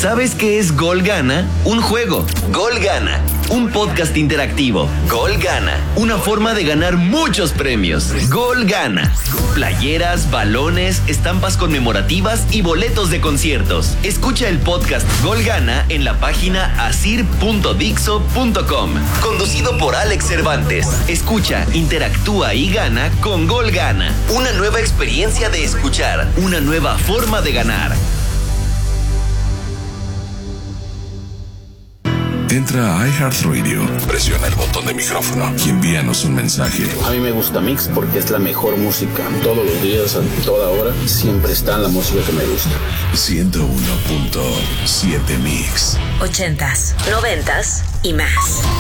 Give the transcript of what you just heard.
¿Sabes qué es Gol Gana? Un juego. Gol Gana. Un podcast interactivo. Gol Gana. Una forma de ganar muchos premios. Gol Gana. Playeras, balones, estampas conmemorativas y boletos de conciertos. Escucha el podcast Gol Gana en la página asir.dixo.com. Conducido por Alex Cervantes. Escucha, interactúa y gana con Gol Gana. Una nueva experiencia de escuchar. Una nueva forma de ganar. Entra a iHeartRadio, presiona el botón de micrófono y envíanos un mensaje. A mí me gusta Mix porque es la mejor música. Todos los días, a toda hora, siempre está la música que me gusta. 101.7 Mix. 80s, 90s y más.